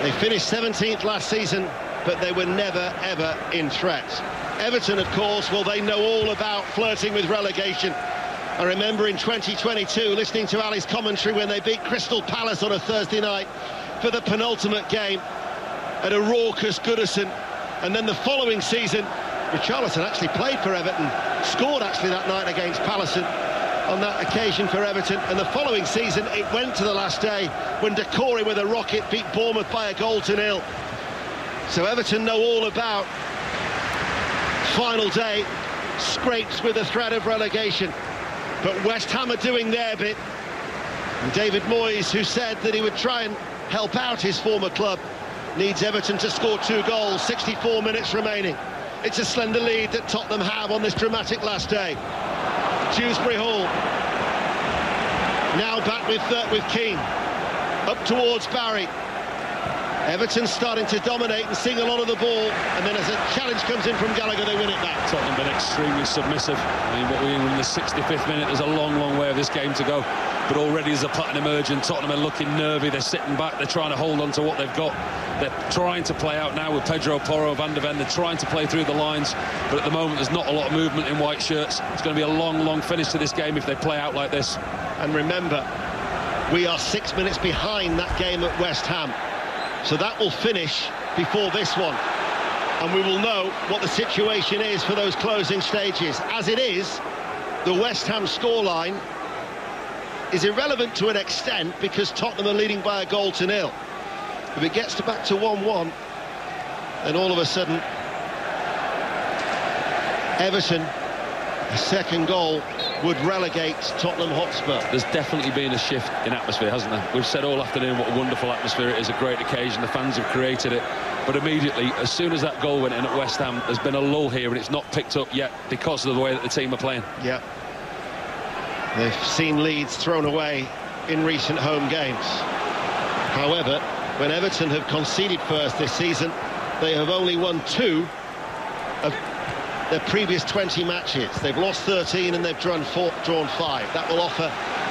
They finished 17th last season, but they were never, ever in threat. Everton, of course, well, they know all about flirting with relegation. I remember in 2022 listening to Ali's commentary when they beat Crystal Palace on a Thursday night for the penultimate game at a raucous Goodison. And then the following season, Richarlison actually played for Everton, scored actually that night against Palace on that occasion for Everton, and the following season it went to the last day when Decore with a rocket beat Bournemouth by a goal to nil. So Everton know all about final day scrapes with the threat of relegation, but West Ham are doing their bit. And David Moyes, who said that he would try and help out his former club, needs Everton to score 2 goals, 64 minutes remaining. It's a slender lead that Tottenham have on this dramatic last day. Dewsbury Hall now back with Keane, up towards Barry. Everton starting to dominate and seeing a lot of the ball, and then as a challenge comes in from Gallagher, they win it back. Tottenham been extremely submissive. I mean, what we're in the 65th minute, there's a long, long way of this game to go. But already there's a pattern emerging. Tottenham are looking nervy, they're sitting back, they're trying to hold on to what they've got. They're trying to play out now with Pedro Porro, Van de Ven, they're trying to play through the lines, but at the moment there's not a lot of movement in white shirts. It's going to be a long, long finish to this game if they play out like this. And remember, we are 6 minutes behind that game at West Ham. So that will finish before this one, and we will know what the situation is for those closing stages. As it is, the West Ham scoreline is irrelevant to an extent because Tottenham are leading by a goal to nil. If it gets back to 1-1, then all of a sudden Everton, a second goal, would relegate Tottenham Hotspur. There's definitely been a shift in atmosphere, hasn't there? We've said all afternoon what a wonderful atmosphere it is, a great occasion, the fans have created it, but immediately, as soon as that goal went in at West Ham, there's been a lull here and it's not picked up yet because of the way that the team are playing. Yeah. They've seen leads thrown away in recent home games. However, when Everton have conceded first this season, they have only won 2 of their previous 20 matches. They've lost 13 and they've drawn 5. That will offer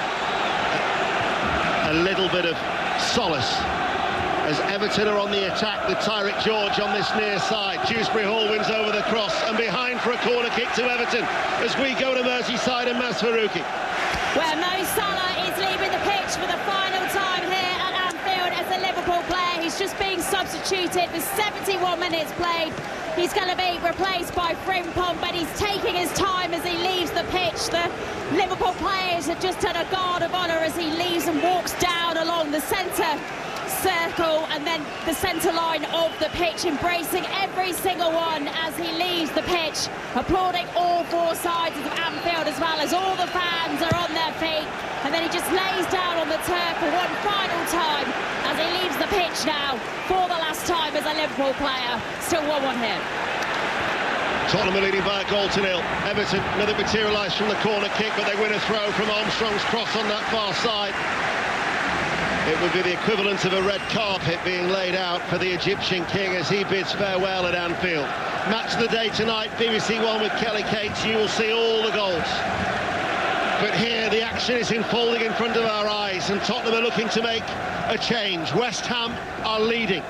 a little bit of solace as Everton are on the attack with Tyrick George on this near side. Dewsbury Hall wins over the cross and behind for a corner kick to Everton as we go to Merseyside and Mazraoui. Where Mo Salah is leaving the pitch for the final time here at Anfield as a Liverpool player. He's just being substituted with 71 minutes played. He's going to be replaced by Frimpong, but he's taking his time as he leaves the pitch. The Liverpool players have just done a guard of honour as he leaves and walks down along the centre circle and then the centre line of the pitch, embracing every single one as he leaves the pitch, applauding all 4 sides of Anfield as well as all the fans are on their feet, and then he just lays down on the turf for one final time as he leaves the pitch now for the last time as a Liverpool player. Still 1-1 here. Tottenham are leading by a goal to nil. Everton, another materialised from the corner kick, but they win a throw from Armstrong's cross on that far side. It would be the equivalent of a red carpet being laid out for the Egyptian king as he bids farewell at Anfield. Match of the day tonight, BBC One with Kelly Cates. You will see all the goals. But here the action is unfolding in front of our eyes and Tottenham are looking to make a change. West Ham are leading,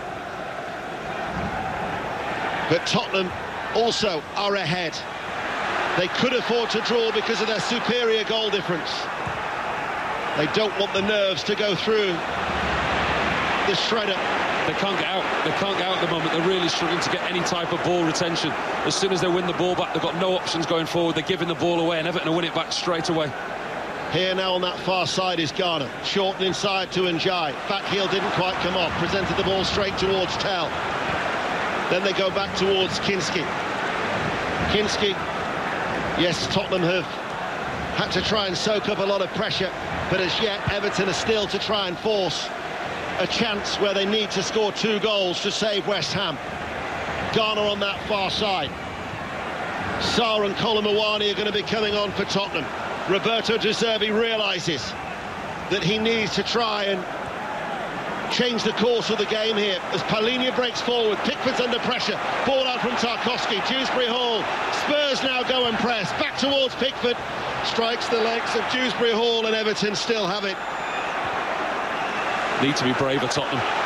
but Tottenham also are ahead. They could afford to draw because of their superior goal difference. They don't want the nerves to go through the shredder. They can't get out. They can't get out at the moment. They're really struggling to get any type of ball retention. As soon as they win the ball back, they've got no options going forward. They're giving the ball away and Everton will win it back straight away. Here now on that far side is Garner. Shorten inside to Njai. Back heel didn't quite come off. Presented the ball straight towards Tell. Then they go back towards Kinski. Kinski, yes, Tottenham have had to try and soak up a lot of pressure, but as yet Everton are still to try and force a chance where they need to score 2 goals to save West Ham. Garner on that far side. Sarr and Colomawani are going to be coming on for Tottenham. Roberto De Zerbi realises that he needs to try and change the course of the game here as Palhinha breaks forward. Pickford's under pressure. Ball out from Tarkowski. Dewsbury Hall. Spurs now go and press. Back towards Pickford. Strikes the legs of Dewsbury Hall and Everton still have it. Need to be braver, Tottenham.